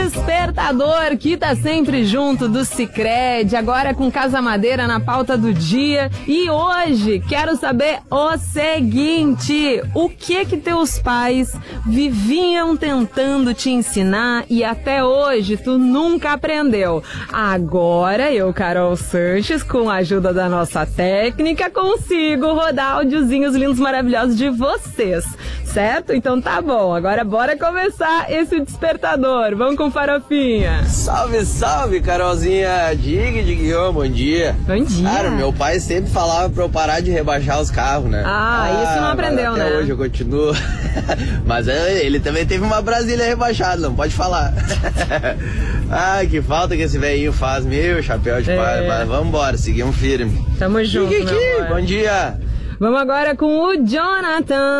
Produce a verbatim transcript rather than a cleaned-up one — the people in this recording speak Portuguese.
Despertador, que tá sempre junto do Sicredi, agora com Casa Madeira na pauta do dia. E hoje quero saber o seguinte: o que que teus pais viviam tentando te ensinar e até hoje tu nunca aprendeu? Agora eu, Carol Sanches, com a ajuda da nossa técnica, consigo rodar áudiozinhos lindos, maravilhosos de vocês, certo? Então tá bom, agora bora começar esse despertador. Vamos com farofinha. Salve, salve, Carolzinha. Diga, Diguinho, bom dia. Bom dia. Cara, meu pai sempre falava pra eu parar de rebaixar os carros, né? Ah, ah isso não aprendeu, até né? Hoje eu continuo. Mas ele também teve uma Brasília rebaixada, não pode falar. Ai, que falta que esse velhinho faz, meu chapéu de pai. Mas vamos embora, seguimos firme. Tamo junto, Kiki, meu amor. bom dia. Vamos agora com o Jonathan.